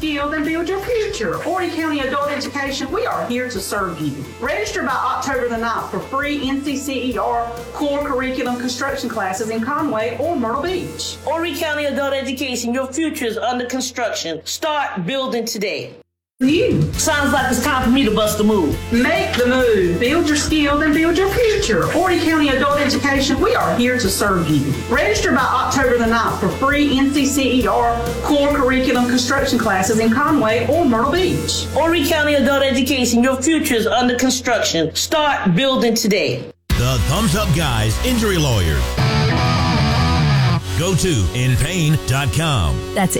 skilled and build your future. Horry County Adult Education, we are here to serve you. Register by October the 9th for free NCCER core curriculum construction classes in Conway or Myrtle Beach. Horry County Adult Education, your future is under construction. Start building today. You. Sounds like it's time for me to bust a move. Make the move. Build your skilled and build your future. Horry County Adult Education, we are here to serve you. Register by October the 9th for free NCCER core curriculum construction classes in Conway or Myrtle Beach. Horry County Adult Education, your future is under construction. Start building today. The Thumbs Up Guys Injury Lawyers. Go to inpain.com. That's